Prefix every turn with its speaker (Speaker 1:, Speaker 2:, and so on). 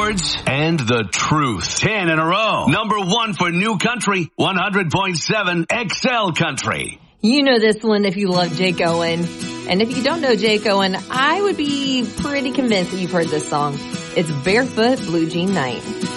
Speaker 1: awards and the truth. 10 in a row. Number 1 for New Country, 100.7 XL Country.
Speaker 2: You know this one if you love Jake Owen. And if you don't know Jake Owen, I would be pretty convinced that you've heard this song. It's Barefoot Blue Jean Night.